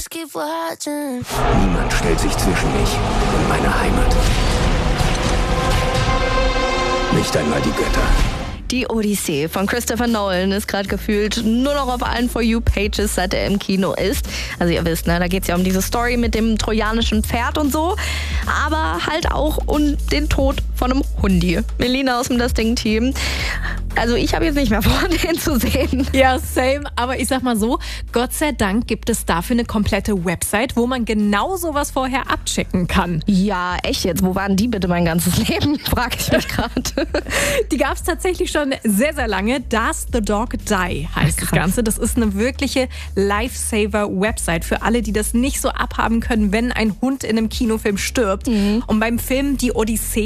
Niemand stellt sich zwischen mich und meine Heimat. Nicht einmal die Götter. Die Odyssee von Christopher Nolan ist gerade gefühlt nur noch auf allen For You-Pages, seit er im Kino ist. Also ihr wisst, ne, da geht es ja um diese Story mit dem trojanischen Pferd und so. Aber halt auch um den Tod von einem Hundi. Melina aus dem Das Ding-Team. Also ich habe jetzt nicht mehr vor, den zu sehen. Ja, same. Aber ich sag mal so, Gott sei Dank gibt es dafür eine komplette Website, wo man genau sowas vorher abchecken kann. Ja, echt jetzt? Wo waren die bitte mein ganzes Leben? Frage ich mich gerade. Die gab es tatsächlich schon sehr, sehr lange. Does the Dog Die heißt das Ganze. Das ist eine wirkliche Lifesaver-Website für alle, die das nicht so abhaben können, wenn ein Hund in einem Kinofilm stirbt. Und beim Film Die Odyssee